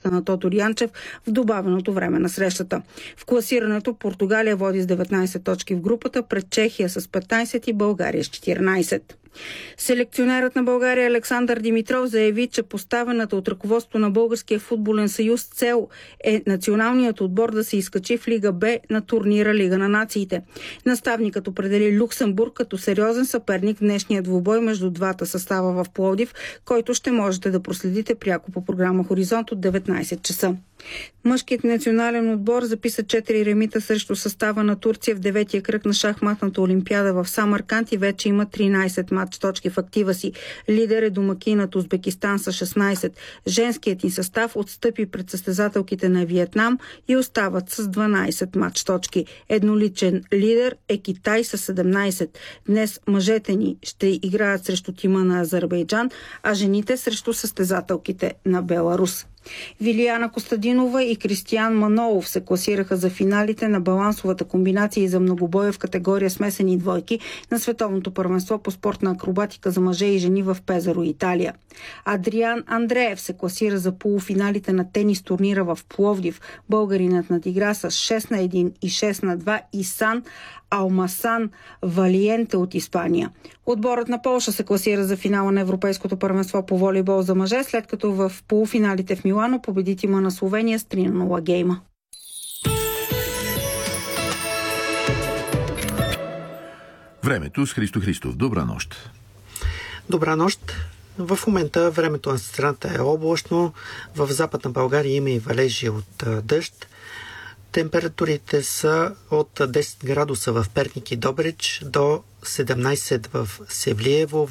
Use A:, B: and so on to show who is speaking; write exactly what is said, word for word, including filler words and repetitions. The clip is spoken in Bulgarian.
A: грешка на Тодор Янчев в добавеното време на срещата. В класирането Португалия води с деветнайсет точки в групата, пред Чехия с петнайсет и България с четиринайсет. Селекционерът на България Александър Димитров заяви, че поставената от ръководството на Българския футболен съюз цел е националният отбор да се изкачи в Лига Б на турнира Лига на нациите. Наставникът определи Люксембург като сериозен съперник в днешния двубой между двата състава в Пловдив, който ще можете да проследите пряко по програма Хоризонт от деветнайсет часа. Мъжкият национален отбор записа четири ремита срещу състава на Турция в деветия кръг на шахматната олимпиада в Самарканд и вече има тринайсет матч точки в актива си. Лидер е домакинът Узбекистан с шестнайсет. Женският ни състав отстъпи пред състезателките на Виетнам и остават с дванайсет матч точки. Едноличен лидер е Китай с седемнайсет. Днес мъжете ни ще играят срещу тима на Азербайджан, а жените срещу състезателките на Беларус. Вилияна Костадинова и Кристиян Манолов се класираха за финалите на балансовата комбинация и за многобоя в категория смесени двойки на Световното първенство по спортна акробатика за мъже и жени в Пезаро, Италия. Адриан Андреев се класира за полуфиналите на тенис турнира в Пловдив. Българинът надигра с шест на едно и шест на два Исан Алмасан Валиенте от Испания. Отборът на Полша се класира за финала на Европейското първенство по волейбол за мъже, след като в полуфиналите в Милано победи тима на Словения с три на нула гейма.
B: Времето с Христо Христов. Добра нощ.
C: Добра нощ. В момента времето на страната е облачно. В Западна България има и валежи от дъжд. Температурите са от десет градуса в Перник и Добрич до седемнайсет в Севлиево,